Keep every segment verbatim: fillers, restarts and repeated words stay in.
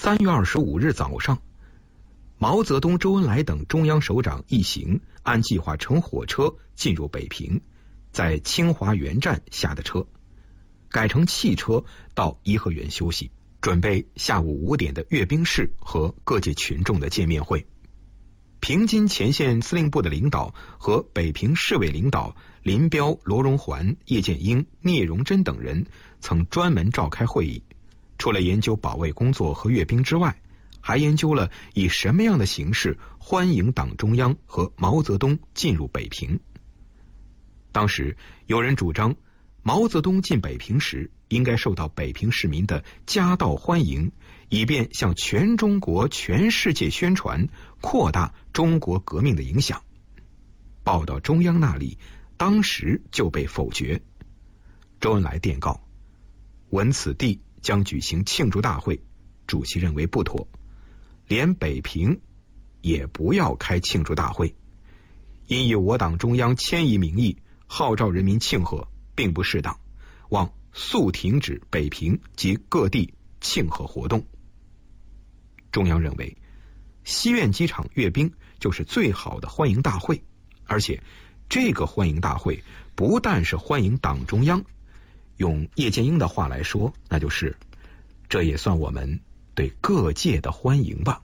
三月二十五日早上，毛泽东、周恩来等中央首长一行按计划乘火车进入北平，在清华园站下的车，改乘汽车到颐和园休息，准备下午五点的阅兵式和各界群众的见面会。平津前线司令部的领导和北平市委领导林彪、罗荣桓、叶剑英、聂荣臻等人曾专门召开会议，除了研究保卫工作和阅兵之外，还研究了以什么样的形式欢迎党中央和毛泽东进入北平。当时有人主张，毛泽东进北平时应该受到北平市民的夹道欢迎，以便向全中国、全世界宣传，扩大中国革命的影响。报到中央那里，当时就被否决。周恩来电告，闻此地将举行庆祝大会，主席认为不妥，连北平也不要开庆祝大会，因以我党中央千亿名义号召人民庆贺，并不适当，望速停止北平及各地庆贺活动。中央认为，西苑机场阅兵就是最好的欢迎大会，而且这个欢迎大会不但是欢迎党中央，用叶剑英的话来说，那就是这也算我们对各界的欢迎吧。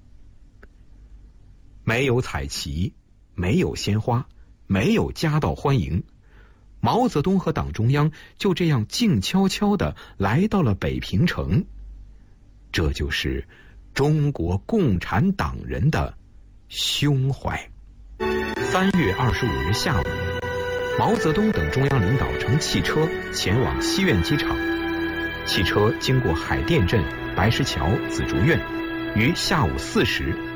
没有彩旗，没有鲜花，没有夹道欢迎，毛泽东和党中央就这样静悄悄地来到了北平城，这就是中国共产党人的胸怀。三月二十五日下午，毛泽东等中央领导乘汽车前往西苑机场，汽车经过海淀镇、白石桥、紫竹院，于下午四时